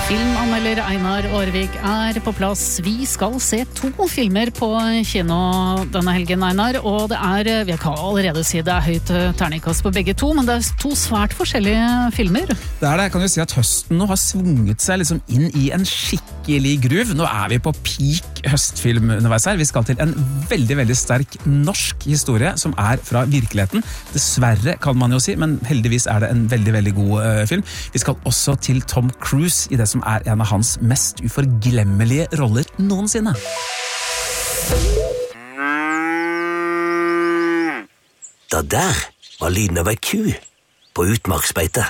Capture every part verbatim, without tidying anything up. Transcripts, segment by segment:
Filmanmelder Einar Aarvik er på plass. Vi skal se to filmer på kino denne helgen, Einar, og det er, vi kan allerede si det er høyt terningkast på begge to, men det er to svært forskjellige filmer. Det er det, jeg kan jo si at høsten nå har svunget seg liksom inn i en skikkelig gruv. Nå er vi på peak høstfilm underveis her. Vi skal til en veldig, veldig sterk norsk historie som er fra virkeligheten. Dessverre kan man jo si, men heldigvis er det en veldig, veldig god uh, film. Vi skal også til Tom Cruise i det som er en av hans mest uforglemmelige roller noensinne. Da der var lyden av ei ku på utmarksbeite.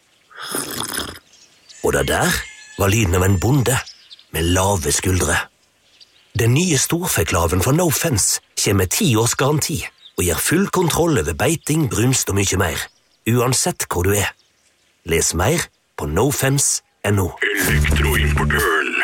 Og da der var lyden av en bonde med lave skuldre. Den nye storfeklaven fra No Fence kommer med ti års garanti og gir full kontroll over beiting, brunst og mye mer, uansett hvor du er. Les mer på nofence punktum no. Elektroimportøren.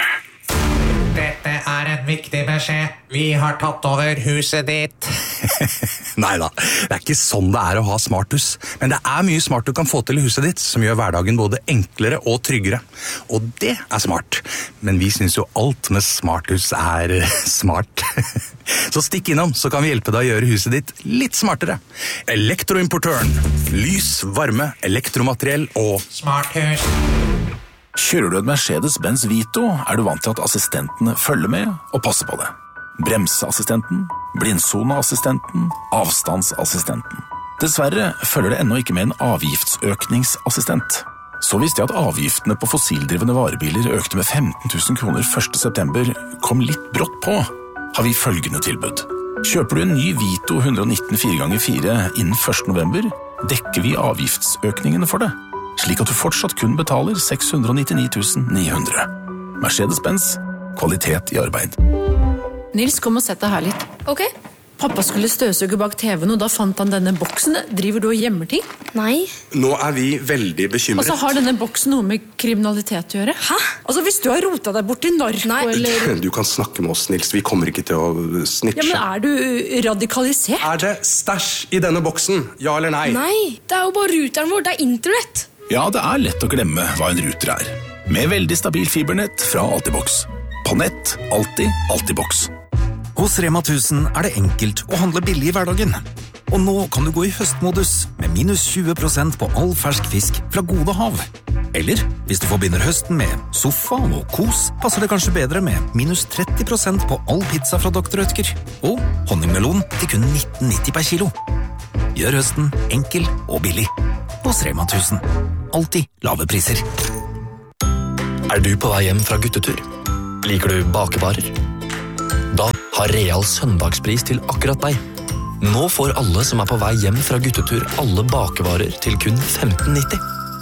Dette er en viktig beskjed. Vi har tatt over huset ditt. Neida, det er ikke sånn det er å ha smarthus. Men det er mye smart du kan få til i huset ditt, som gjør hverdagen både enklere og tryggere. Og det er smart. Men vi synes jo alt med smarthus er smart. Så stikk innom, så kan vi hjelpe deg å gjøre huset ditt litt smartere. Elektroimportøren. Lys, varme, elektromateriell og Smarthus. Kjører du et Mercedes-Benz Vito, er du vant til at assistentene følger med og passer på det. Bremseassistenten, blindsoneassistenten, avstandsassistenten. Dessverre følger det ennå ikke med en avgiftsøkningsassistent. Så visste jeg at avgiftene på fossildrivende varebiler økte med femten tusen kroner første september, kom litt brått på. Har vi følgende tilbud. Kjøper du en ny Vito one nineteen fire ganger fire innen første november, dekker vi avgiftsøkningene for det, slik at du fortsatt kun betaler seks hundre nittini tusen ni hundre. Mercedes-Benz, kvalitet i arbeid. Nils, kom og sett deg her litt. Ok. Pappa skulle støvsuge bak T V-en, og da fant han denne boksen. Driver du og gjemmer ting? Nei. Nå er vi veldig bekymret. Og så har denne boksen noe med kriminalitet å gjøre. Hæ? Altså, hvis du har rotet deg bort i narko, Nei. eller... Du kan snakke med oss, Nils. Vi kommer ikke til å snitche. Ja, men er du radikalisert? Er det stæsj i denne boksen? Ja eller nei? Nei, det er jo bare ruteren vår, det er internett. Ja, det er lett å glemme hva en router er. Med veldig stabil fibernett fra Altibox. På nett, alltid, Altibox. Hos Rema tusen er det enkelt å handle billig i hverdagen. Og nå kan du gå i høstmodus med minus tjue prosent på all fersk fisk fra Gode Hav. Eller, hvis du forbinder høsten med sofa og kos, passer det kanskje bedre med minus tretti prosent på all pizza fra doktor Rødtger. Og honningmelon til kun nitten nitti per kilo. Gjør høsten enkel og billig. Hos Rema tusen. Alltid lave priser. Er du på vei hjem fra guttetur? Liker du bakevarer? Da har Real søndagspris til akkurat deg. Nå får alle som er på vei hjem fra guttetur alle bakevarer til kun femten nitti.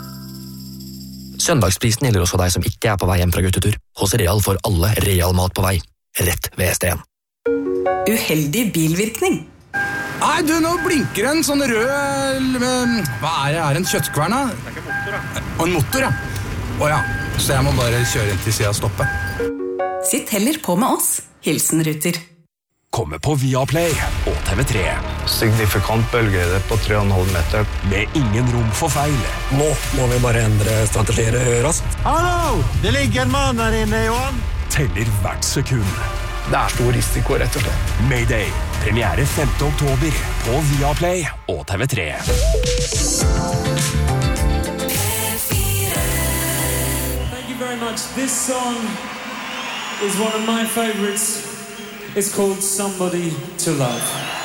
Søndagsprisen gjelder også deg som ikke er på vei hjem fra guttetur. Hos Real får alle Real mat på vei. Rett ved S D en. Uheldig bilvirkning. Nei, du, nå blinker en sånn rød... Hva er det? Er det en kjøttkvern, da? Det er ikke motor, da. Og en motor, ja. Åja, så jeg må bare kjøre inn til siden av stoppet. Sitt heller på med oss. Hilsen Ruter. Kommer på Viaplay og T V tre. Signifikant bølgehøyde på tre komma fem meter. Med ingen rom for feil. Nå må vi bare endre strategier raskt. Hallo! Det ligger en mann her inne, Johan. Teller hvert sekund. Det er stor risiko, rett og slett. Mayday. Premiere femte oktober på Viaplay og T V tre. Thank you very much. This song is one of my favorites. It's called Somebody to Love.